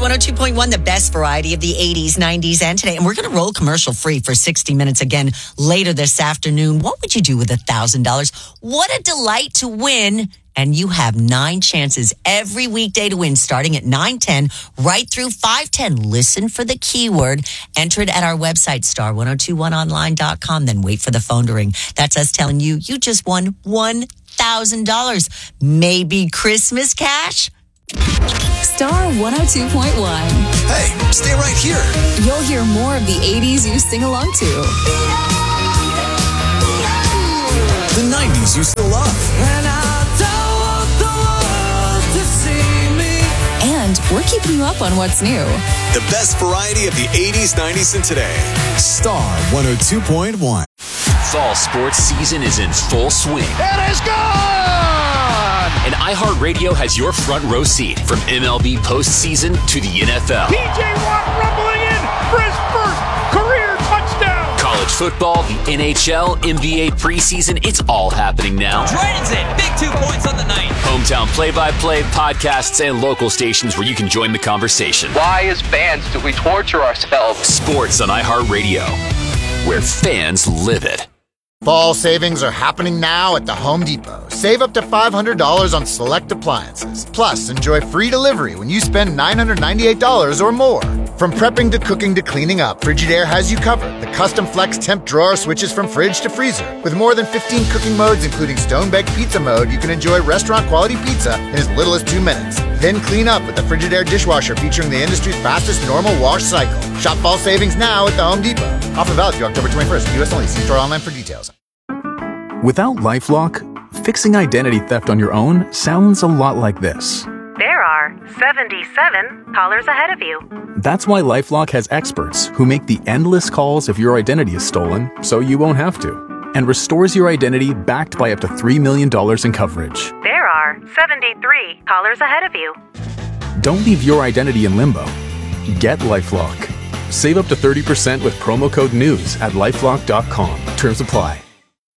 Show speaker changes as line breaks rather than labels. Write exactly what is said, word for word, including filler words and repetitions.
one oh two point one, the best variety of the eighties, nineties, and today. And we're going to roll commercial free for sixty minutes again later this afternoon. What would you do with one thousand dollars? What a delight to win. And you have nine chances every weekday to win, starting at nine ten, right through five ten. Listen for the keyword. Enter it at our website, star ten twenty-one online dot com. Then wait for the phone to ring. That's us telling you you just won one thousand dollars. Maybe Christmas cash?
Star one oh two point one.
Hey, stay right here.
You'll hear more of the eighties you sing along to.
The nineties you still love.
And I don't want the world to see me.
And we're keeping you up on what's new.
The best variety of the eighties, nineties, and today. Star one oh two point one.
Fall sports season is in full swing.
It is gone!
And iHeartRadio has your front row seat from M L B postseason to the N F L.
P J Watt rumbling in for his first career touchdown.
College football, the N H L, N B A preseason, it's all happening now.
Dragons in, big two points on the night.
Hometown play-by-play, podcasts, and local stations where you can join the conversation.
Why, as fans, do we torture ourselves?
Sports on iHeartRadio, where fans live it.
Fall savings are happening now at the Home Depot. Save up to five hundred dollars on select appliances. Plus, enjoy free delivery when you spend nine hundred ninety-eight dollars or more. From prepping to cooking to cleaning up, Frigidaire has you covered. The custom flex temp drawer switches from fridge to freezer. With more than fifteen cooking modes, including stone-baked pizza mode, you can enjoy restaurant-quality pizza in as little as two minutes. Then clean up with the Frigidaire dishwasher featuring the industry's fastest normal wash cycle. Shop fall savings now at the Home Depot. Offer valid through October twenty-first. U S only. See store online for details.
Without LifeLock, fixing identity theft on your own sounds a lot like this.
There are seventy-seven callers ahead of you.
That's why LifeLock has experts who make the endless calls if your identity is stolen, so you won't have to, and restores your identity backed by up to three million dollars in coverage.
There are seventy-three callers ahead of you.
Don't leave your identity in limbo. Get LifeLock. Save up to thirty percent with promo code NEWS at lifelock dot com. Terms apply.